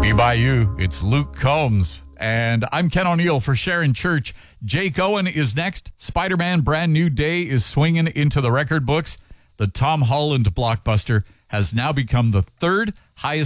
Me by You. It's Luke Combs. And I'm Ken O'Neill for Sharon Church. Jake Owen is next. Spider-Man Brand New Day is swinging into the record books. The Tom Holland blockbuster has now become the third highest